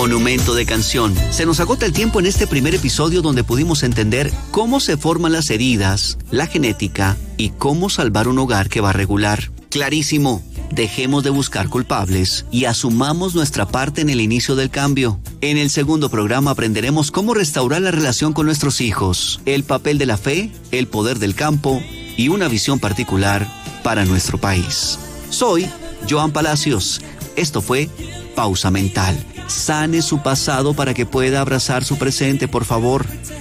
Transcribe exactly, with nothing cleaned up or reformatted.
Monumento de canción. Se nos agota el tiempo en este primer episodio donde pudimos entender cómo se forman las heridas, la genética y cómo salvar un hogar que va regular. Clarísimo. Dejemos de buscar culpables y asumamos nuestra parte en el inicio del cambio. En el segundo programa aprenderemos cómo restaurar la relación con nuestros hijos, el papel de la fe, el poder del campo y una visión particular para nuestro país. Soy Joan Palacios. Esto fue Pausa Mental. Sane su pasado para que pueda abrazar su presente, por favor.